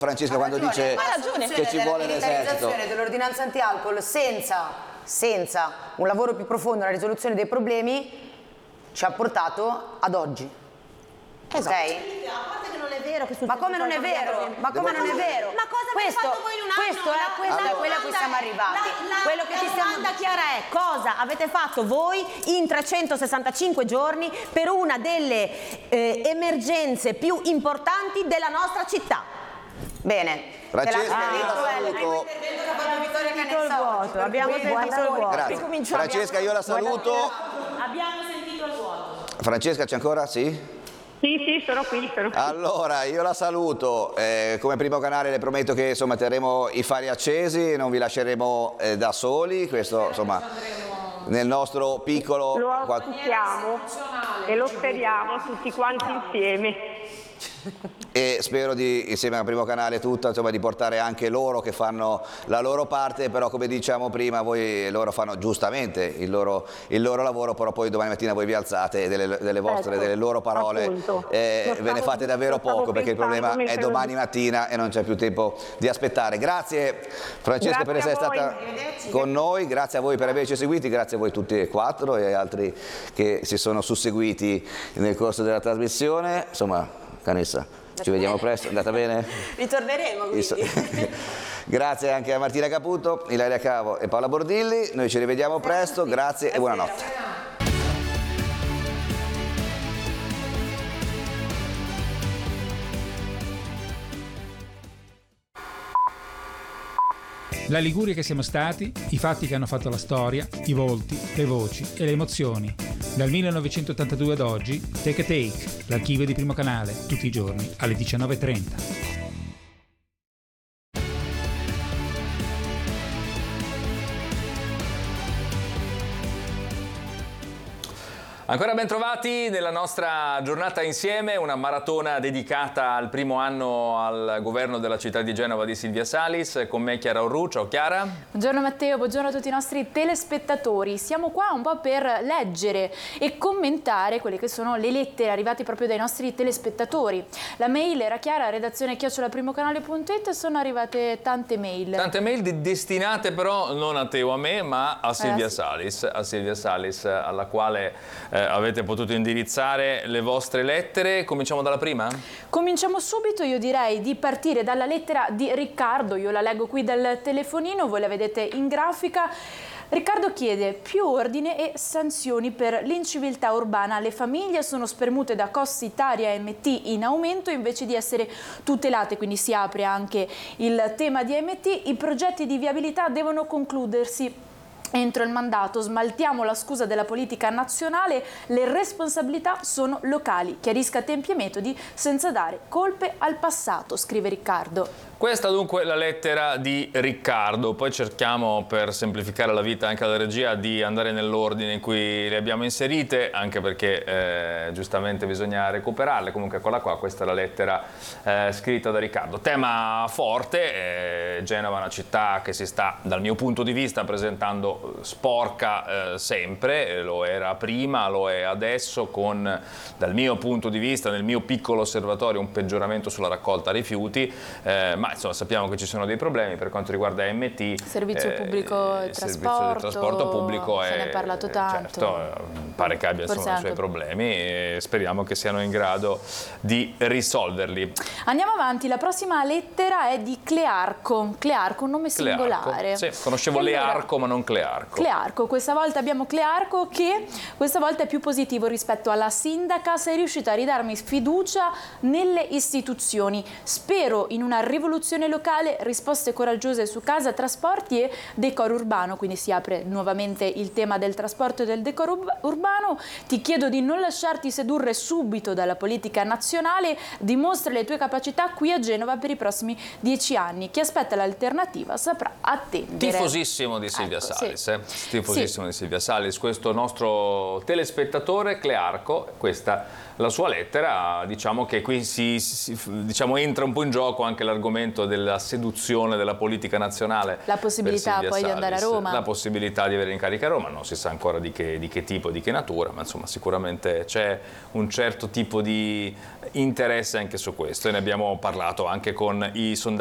Francesca quando dice che ci vuole l'esercito. Dell'ordinanza anti-alcol senza un lavoro più profondo nella risoluzione dei problemi ci ha portato ad oggi. Esatto. Ok? A parte che non è vero che sul Ma come non è vero? Ma come non è vero? Ma cosa avete fatto voi in un anno? Questo è quello a cui siamo arrivati. La domanda chiara è: cosa avete fatto voi in 365 giorni per una delle emergenze più importanti della nostra città? Bene. Francesca, io la saluto. Abbiamo sentito il vuoto. Grazie. Francesca, io la saluto. Abbiamo sentito il vuoto. Francesca, c'è ancora? Sì? Sì, sono qui. Allora, io la saluto. Come primo canale le prometto che insomma terremo i fari accesi, non vi lasceremo da soli. Questo insomma nel nostro piccolo. Lo auspichiamo e lo speriamo tutti quanti insieme. E spero di, insieme al primo canale tutto, insomma, di portare anche loro che fanno la loro parte, però come diciamo prima, loro fanno giustamente il loro lavoro, però poi domani mattina voi vi alzate e delle loro parole ve ne fate davvero poco, perché il problema è domani mattina e non c'è più tempo di aspettare. Grazie Francesca per essere stata con noi, grazie a voi per averci seguiti, grazie a voi tutti e quattro e agli altri che si sono susseguiti nel corso della trasmissione. Insomma, Canessa, ci vediamo presto, è andata bene? Ritorneremo quindi. Grazie anche a Martina Caputo, Ilaria Cavo e Paola Bordilli, noi ci rivediamo presto, grazie e buonanotte. La Liguria che siamo stati, i fatti che hanno fatto la storia, i volti, le voci e le emozioni. Dal 1982 ad oggi, Take a Take, l'archivio di Primo Canale, tutti i giorni alle 19:30. Ancora ben trovati nella nostra giornata insieme, una maratona dedicata al primo anno al governo della città di Genova di Silvia Salis, con me Chiara Orru. Ciao Chiara. Buongiorno Matteo, buongiorno a tutti i nostri telespettatori. Siamo qua un po' per leggere e commentare quelle che sono le lettere arrivate proprio dai nostri telespettatori. La mail era chiara, redazione@primocanale.it, sono arrivate tante mail. Tante mail destinate però non a te o a me, ma a Silvia Salis, alla quale avete potuto indirizzare le vostre lettere. Cominciamo dalla prima? Cominciamo subito, io direi di partire dalla lettera di Riccardo, io la leggo qui dal telefonino, voi la vedete in grafica. Riccardo chiede più ordine e sanzioni per l'inciviltà urbana. Le famiglie sono spermute da costi tari AMT in aumento invece di essere tutelate, quindi si apre anche il tema di AMT. I progetti di viabilità devono concludersi entro il mandato, smaltiamo la scusa della politica nazionale, le responsabilità sono locali, chiarisca tempi e metodi senza dare colpe al passato, scrive Riccardo. Questa dunque è la lettera di Riccardo, poi cerchiamo per semplificare la vita anche alla regia di andare nell'ordine in cui le abbiamo inserite, anche perché giustamente bisogna recuperarle. Comunque eccola qua, questa è la lettera scritta da Riccardo. Tema forte, Genova è una città che si sta dal mio punto di vista presentando sporca sempre, lo era prima, lo è adesso, con dal mio punto di vista, nel mio piccolo osservatorio, un peggioramento sulla raccolta rifiuti, ma insomma sappiamo che ci sono dei problemi per quanto riguarda AMT, servizio pubblico e trasporto pubblico, se ne è parlato tanto, certo, pare che abbia insomma, i suoi problemi e speriamo che siano in grado di risolverli. Andiamo avanti, la prossima lettera è di Clearco, un nome singolare. Sì, conoscevo Learco ma non Clearco. Clearco, questa volta abbiamo Clearco che questa volta è più positivo rispetto alla sindaca, sei riuscita a ridarmi fiducia nelle istituzioni, spero in una rivoluzione locale, risposte coraggiose su casa, trasporti e decoro urbano, quindi si apre nuovamente il tema del trasporto e del decoro urbano. Ti chiedo di non lasciarti sedurre subito dalla politica nazionale, dimostra le tue capacità qui a Genova per i prossimi 10 anni. Chi aspetta l'alternativa saprà attendere. Tifosissimo di Silvia Salis. tifosissimo di Silvia Salis, questo nostro telespettatore Clearco, questa la sua lettera. Diciamo che qui entra un po' in gioco anche l'argomento della seduzione della politica nazionale. La possibilità per Silvia poi di Salis, andare a Roma. la possibilità di avere incarica a Roma, non si sa ancora di che tipo, di che natura, ma insomma sicuramente c'è un certo tipo di interesse anche su questo, e ne abbiamo parlato anche con i sondaggi